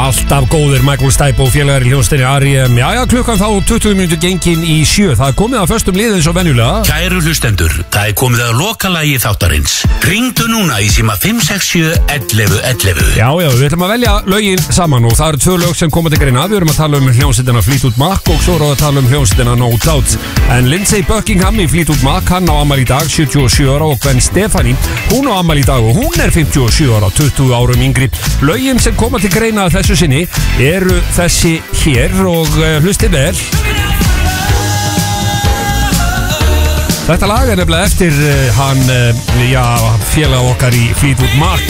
Alltaf góðir Michael Stipe og félagar í hljómsveitinni R.E.M. Jæja, klukkan þá 20 mínútur gengin í 7. Það er komið að föstum liðin svo venjulega. Kæru hlustendur, það er komið að lokalagi þáttarins. Ringdu núna í síma 567-1111. Já, við ætlum að velja lögin saman og það eru 2 lög sem koma til greina. Við erum að tala hljómsveitina Fleetwood Mac og svo erum við að tala hljómsveitina No Doubt. En Lindsey Buckingham í Fleetwood Mac, hann á afmæli í dag, 77 ára, og Gwen Stefani, hún á afmæli í dag og hún er 57 ára, 20 árum yngri. Lögin sem koma til greina þessu sinni eru þessi hér og hlustið vel. Þetta lag er nefnilega eftir hann, félag okkar í Fleetwood Mac,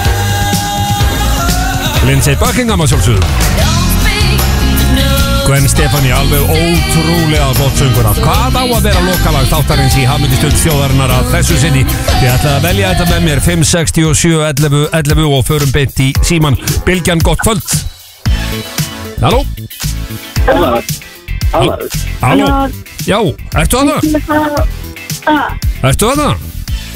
Lindsey Buckingham að sjálfsögðu. Gwen Stefani, alveg ótrúlega flott sönguna. Hvað á að vera lokalag þáttarins í hamingjastund þjóðarinnar að þessu sinni? Ég ætla að velja þetta með mér 567-1111 og förum beint í síman. Bylgjan, gott kvöld. Halló? Halló? Já, ertu að það? Ertu að það?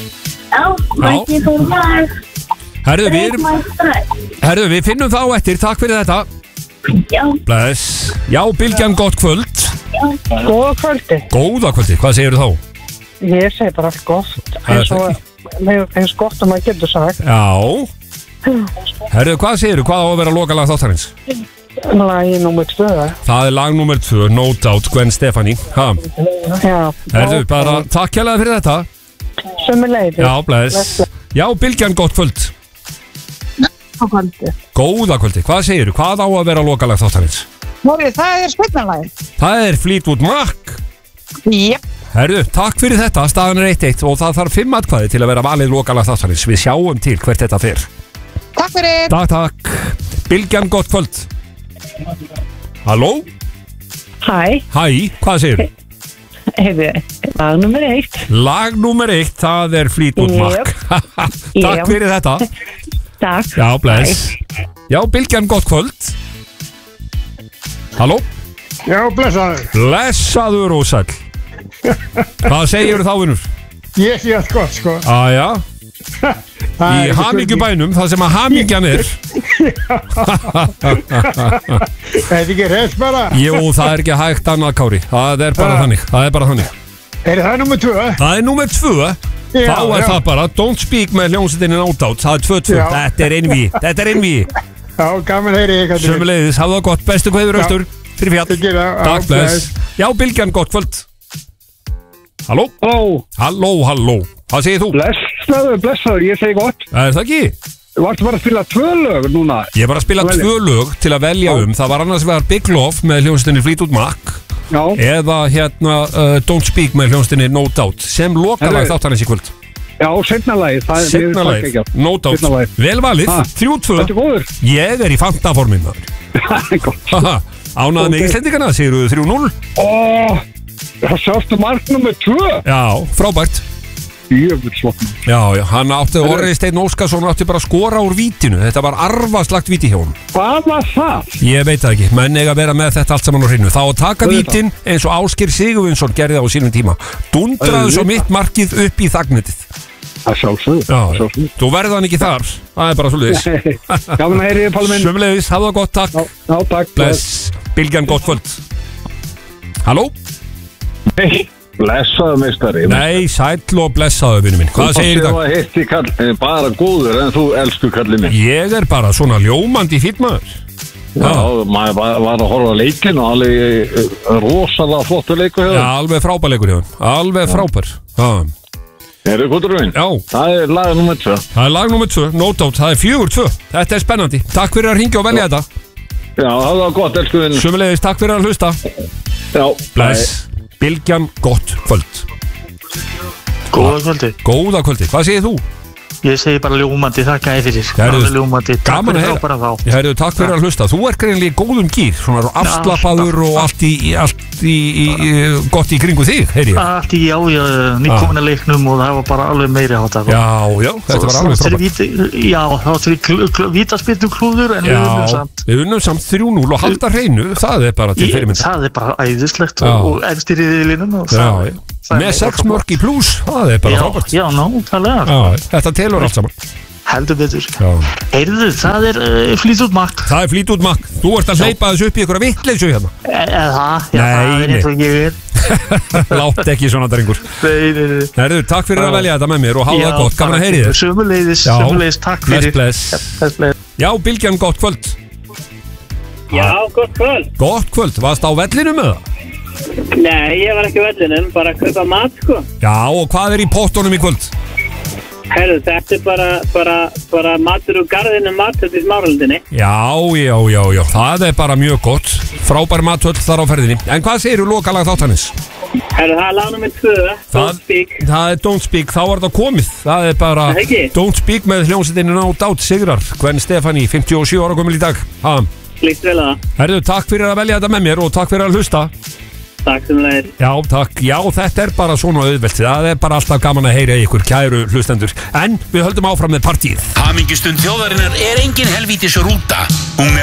Já, við finnum það á eftir, takk fyrir þetta. Já. Bless. Já, Bylgjan, gott kvöld. Góða kvöldi. Góða kvöldi, hvað segir þú þá? Ég segi bara allt gott, eins gott maður getur sagt. Já. Herðu, hvað segir þú? Hvað á að vera lokalag þáttarins? Lagi númer 2. Það er lag númer 2, No Doubt, Gwen Stefani. Já. Herðu, bara takk hérlega fyrir þetta. Sömuleiðis. Já, bless. Já, Bylgjan, gott kvöld. Góða kvöldi, hvað segir þú? Hvað á að vera lokalag þáttarins? Móri, það er spilnalagi. Það er Fleetwood Mac. Jep. Herðu, takk fyrir þetta, staðan er 1-1 og það þarf 5 atkvæði til að vera valið lokalag þáttarins. Við sjáum til hvert þetta fer. Takk fyrir. Takk. Bylgjan, gott kvöld. Halló? Hæ. Hæ, hvað segir þú? Heiði, lag nummer 1. Lag nummer 1, það er Fleetwood Mac. Takk fyrir þetta. Takk. Já, bless. Já, Bylgjan, gott kvöld. Halló? Já, blessaður. Blessaður og sæll. Hvað segir þú þá, vinnur? Ég sé allt gott, sko. Aja. Í hamingjubænum, það sem að hamingjan er. Er þetta ekki hress bara? Jú, það er ekki hægt annað, Kári. Það er bara þannig. Er það nummer 2? Það er nummer 2. Þá er það bara Don't Speak með hljómsveitinni No Doubt. Það er 2-2. Þetta er einví. Já, gaman heyri ég. Sömuleiðis, hafa það gott. Bestu kveður austur fyrir fjall. Takk, bless. Já, Bylgjan, gott kvöld. Halló? Halló. Hvað segir þú? Blessaður, ég segi gott. Er það ekki? Varstu bara að spila 2 lög núna? Ég var að spila 2 lög til að velja Það var annars vegar Big Love með hljómsveitinni Fleetwood Mac. Já. Eða Don't Speak með hljómsveitinni No Doubt sem lokalag þáttarins í kvöld. Já, seinna lagið. Seinna lagið, No Doubt. Vel valið, 3-2. Þetta er góður. Ég er í fantaformin. Ánægði með Íslendingana, segir þú 3-0. Það sástu mark nummer 2. Já, frábært. Já, hann átti Orri Steinn Óskarsson átti bara að skora úr vítinu. Þetta var arfaslagt víti hjá hann. Hvað var það? Ég veit það ekki, menn eiga að vera með þetta allt saman á hreinu. Þá að taka vítin eins og Ásgeir Sigurvinsson gerði á sínum tíma. Dundraði svo mitt markið upp í þagnetið. Það sjálfsögðu. Þú verði hann ekki þar. Það er bara svoleiðis. Gaman að heyri þið, Palli minn. Sömuleiðis, hafa það gott, takk. Já, takk. Bless. Bylgjan, gott kvöld. Halló? Hei, blessaðu meistari. Nei, sæll og blessaðu, vinnu minn. Hvað segir það? Þú var hitt í kall, bara góður en þú elsku kallið minn. Ég er bara svona ljómandi fínn maður. Já, maður var að horfa á leikinn og alveg rosalega flottur leikur hjá það. Já, alveg frábær leikur hjá það. Alveg frábær. Eru kvöldurinn? Já. Það er lag nummer 2. Það er lag nummer 2, No Doubt. Það er 4-2. Þetta er spennandi. Takk fyrir að hringja og velja þetta. Já, það var gott, elsku vinn. Sömuleiðis, takk fyrir að hlusta. Já. Bless. Bylgjan, gott kvöld. Góða kvöldi. Góða kvöldi, hvað segir þú? Ég segi bara ljómandi, þakka ég fyrir. Ljómandi, takk fyrir frábæra þá. Ég heyrðu, takk fyrir að hlusta. Þú er greinlega í góðum gýr, svona afslappaður og allt í gott í kringu þig, heyri ég. Allt í, já, nýkominu leiknum og það var bara alveg meiri á þetta. Já, þetta var alveg frábært. Já, þá er vítaspyrnu klúður en við unnum samt. Við unnum samt 3-0 og halda hreinu, það er bara til fyrirmynd. Það er bara æðislegt og efstir í riðlinum. Með 6 mörk í plús, það er bara frábært. Já, nákvæmlega. Þetta telur allt saman. Heldur betur. Heyrðu, það Fleetwood Mac. Það Fleetwood Mac. Þú ert að hleypa þessu upp í einhverja vitleysu hérna. Það eins og ég vil. Látt ekki svona, drengur. Nei. Herðu, takk fyrir að velja þetta með mér og hafa það gott. Gaman að heyri þér. Sömuleiðis, takk fyrir. Bless. Já, Bylgjan, gott kvöld. Já, gott kvöld. Gott kvöld. Varst á vellinum með það? Nei, ég var ekki á vellinum, bara að kaupa mat, sko. Já, og hvað í pottunum í kvöld? Herru, þetta bara matur úr garðinu, matur til Smáralindinni. Já, það bara mjög gott. Frábær matöll þar á ferðinni. En hvað segirðu lokalag þáttanins? Herru, það lag nummer 2, Don't Speak. Það Don't Speak, þá það komið. Það bara Don't Speak með hljómsveitinni No Doubt sigrar. Gwen Stefani, 57 ára gömul í dag. Líkt vel að það. Herru, takk fyrir að velja þetta með mér og takk fyrir að hlusta. Takk sem leir. Já, takk. Já, þetta bara svona auðvelt. Það bara alltaf gaman að heyra ykkur, kæru hlustendur. En við höldum áfram með partíð. Hamingistund þjóðarinnar engin helvítis rúta. Hún